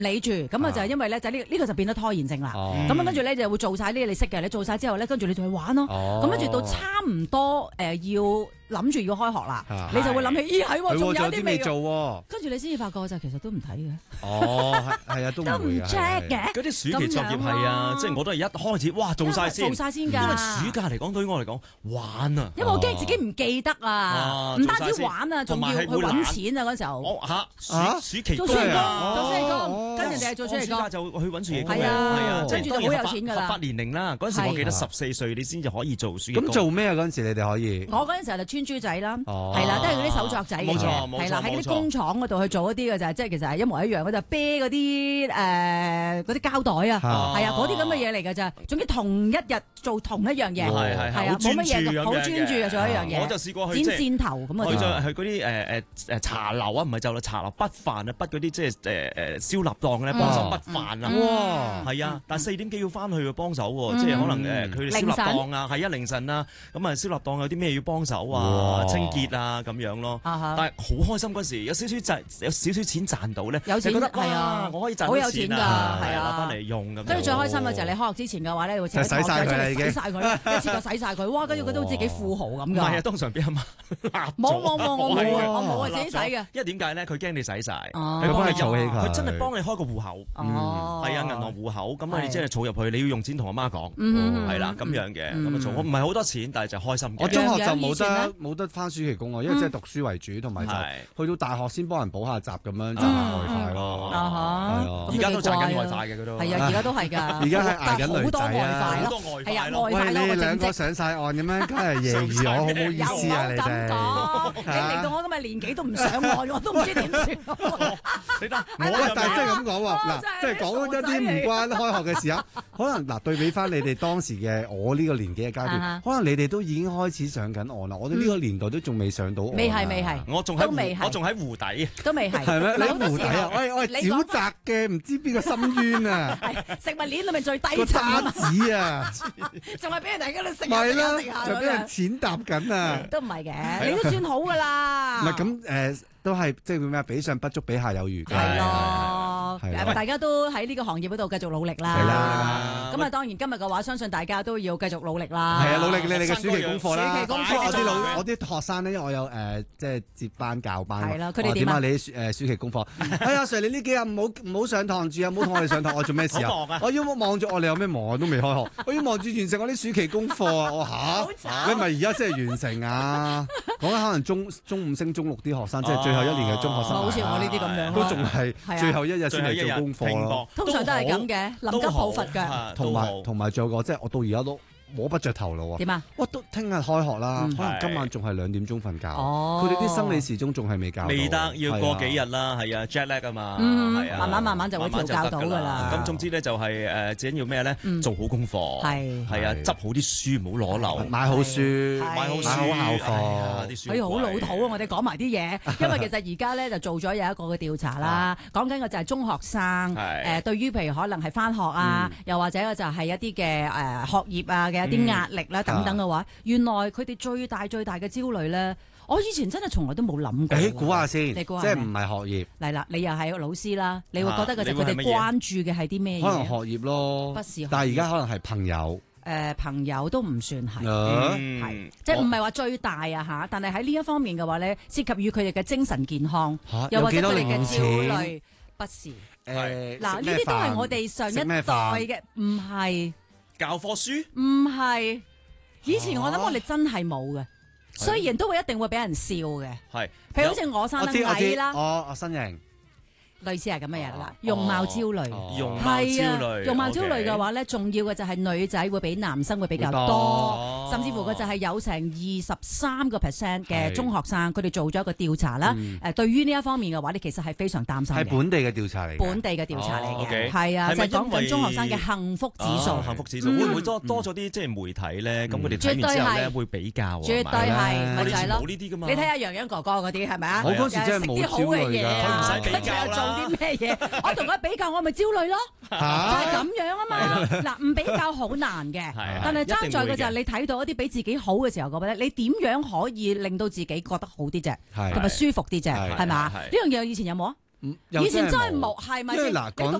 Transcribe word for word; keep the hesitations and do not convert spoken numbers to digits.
理住，咁啊就係因為咧就呢呢個就變咗拖延症啦。咁啊跟住咧就會做晒呢啲你識嘅，你做晒之後咧，跟住你就去玩咯。咁跟住到差唔多誒要。諗住要開學啦，你就會諗起，咦係喎，仲有啲未做喎，跟住你先至發覺就其實都唔睇嘅。 哦，係啊，都唔會 check 嘅。 嗰啲暑期作業係啊，即係我都係一開始，哇做晒先， 做晒先㗎。 因為暑假嚟講對於我嚟講玩啊， 因為我驚自己唔記得啊，唔單止玩啊，仲要去揾錢啊嗰時候。 我嚇暑暑期做暑期工，做暑期工，跟住你係做暑期工， 暑假就去揾暑期工。 係啊，係啊， 跟住就好有錢㗎啦。 合法年齡啦，嗰陣時我記得十四歲你先至可以做暑期工。 咁做咩啊？嗰陣時你哋可以？ 我嗰陣時候就穿珠仔啦。係啦，都係嗰啲手作仔嘅， 冇錯冇錯， 係啦，喺啲工廠嗰度去做一啲嘅就係，即係其實係一模一樣嘅就啤嗰啲誒嗰啲膠袋啊，係啊，嗰啲咁嘅嘢嚟㗎咋，總之同一日做同一樣嘢， 係係係啊，冇乜嘢，好專注嘅做一樣嘢。 我就試過去剪線頭咁嗰啲， 去咗去嗰啲誒誒誒茶樓啊，唔係就係茶樓筆飯啊，筆嗰啲即係誒誒燒臘檔咧，幫手筆飯啊，哇，係啊，但係四點幾要翻去幫手喎，即係可能誒佢哋燒臘檔啊，係一凌晨啦，咁啊燒臘檔有啲咩要幫手啊，清潔啊咁樣咯，但係好開心嗰時，有少少賺，有少少錢賺到咧， 有錢覺得係啊， 我可以賺好有錢㗎，係啊， 翻嚟用咁。 跟住最開心嘅就係你開學之前嘅話咧，會請洗晒佢啦已經， 洗晒佢，一次過洗晒佢，哇！跟住覺得好似幾富豪咁㗎。 唔係啊，通常俾阿媽冇冇冇，我冇啊，我冇啊，自己洗嘅。 因為點解咧？佢驚你洗晒， 佢幫你儲起佢， 佢真係幫你開個戶口，係啊，銀行戶口，咁啊，你即係儲入去，你要用錢同阿媽講，係啦，咁樣嘅，咁啊儲，唔係好多錢，但係就開心。 我中學就冇得冇得翻暑期工啊，因為即係讀書為主，同埋就去到大學先幫人補下習咁樣賺下外快咯。 而家都賺緊外快嘅佢都。 係啊，而家都係㗎。 而家係捱緊女仔啊， 好多外快咯。 喂，你哋兩個上晒岸咁樣，梗係揶揄我，好唔好意思啊？你哋， 你嚟到我咁嘅年紀都唔上岸，我都唔知點算。 你得， 我但係真係咁講喎，嗱，即係講一啲唔關開學嘅時候，可能嗱對比翻你哋當時嘅我呢個年紀嘅階段，可能你哋都已經開始上緊岸啦。我哋呢個年代都仲未上到岸。 未係未係， 我仲喺我仲喺湖底， 都未係。 係咩？你喺湖底啊？我我係沼澤嘅，唔知邊個深淵啊？ 食物鏈裏面最低個渣子啊！ 仲係俾人哋喺度食係啦， 食下， 就俾人踐踏緊啊！ 都唔係嘅，你都算好噶啦。 唔係咁誒，都係即係點啊？比上不足，比下有餘嘅。 係咯，大家都喺呢個行業嗰度繼續努力啦。 係啦， 咁啊，當然今日嘅話，相信大家都要繼續努力啦。 係啊，努力你哋嘅暑期功課啦。 暑期功課， 我啲老我啲學生咧，因為我有誒即係接班教班。 係啦，佢哋點啊？ 你誒暑期功課？哎呀，Sir，你呢幾日唔好唔好上堂住啊！唔好同我哋上堂，我做咩事啊？我要望住我哋有咩忙啊？都未開學，我要望住完成我啲暑期功課啊！我嚇，你咪而家先係完成啊？講緊可能中中五升中六啲學生，即係最後一年嘅中學生， 好似我呢啲咁樣， 都仲係最後一日先嚟做功課咯。 通常都係咁嘅，臨急抱佛腳。 同埋同埋仲有個即係我到而家都摸不着頭腦啊！ 點啊？ 哇！都聽日開學啦，可能今晚仲係兩點鐘瞓覺。哦，佢哋啲生理時鐘仲係未教。 未得，要過幾日啦，係啊 jet lag 啊嘛，係啊， 慢慢慢慢就會調教到㗎啦。 咁總之咧就係誒，最緊要咩咧？做好功課，係係啊，執好啲書，唔好攞漏， 買好書， 買好買好校課。 啲書，哎呀，好老土啊！我哋講埋啲嘢，因為其實而家咧就做咗有一個嘅調查啦，講緊嘅就係中學生誒，對於譬如可能係返學啊，又或者就係一啲嘅誒學業啊嘅一啲壓力啦等等嘅話，原來佢哋最大最大嘅焦慮咧，我以前真係從來都冇諗過。 誒，估下先， 你估下， 即係唔係學業？ 嚟啦，你又係老師啦，你會覺得嘅就佢哋關注嘅係啲咩嘢？ 可能學業咯， 不是。 但係而家可能係朋友。 誒，朋友都唔算係，係即係唔係話最大啊嚇，但係喺呢一方面嘅話咧，涉及於佢哋嘅精神健康，又或者佢哋嘅焦慮，不是。誒，嗱，呢啲都係我哋上一代嘅，唔係教科書， 唔係。以前我諗我哋真係冇嘅，雖然都會一定會俾人笑嘅，係，譬如好似我生得矮啦， 我我身形。 類似係咁嘅嘢啦，容貌焦慮， 係啊， 容貌焦慮嘅話咧，重要嘅就係女仔會比男生會比較多，甚至乎佢就係有成二十三個 percent 嘅中學生，佢哋做咗一個調查啦。誒，對於呢一方面嘅話，你其實係非常擔心嘅。 係本地嘅調查嚟嘅， 本地嘅調查嚟嘅，係啊，就係講緊中學生嘅幸福指數。 幸福指數會唔會多多咗啲即係媒體咧？咁佢哋睇完之後咧會比較。 絕對係，咪就係咯。 冇呢啲㗎嘛。 你睇下洋洋哥哥嗰啲係咪啊？ 我嗰時真係冇焦慮㗎， 佢唔使比較啦。 啲咩嘢？我同佢比較，我咪焦慮咯，就係咁樣啊嘛。嗱，唔比較好難嘅，但係爭在嘅就係你睇到一啲比自己好嘅時候，覺得你點樣可以令到自己覺得好啲啫，同埋舒服啲啫，係嘛？呢樣嘢以前有冇啊？ 以前真係冇，係咪先？ 因為嗱講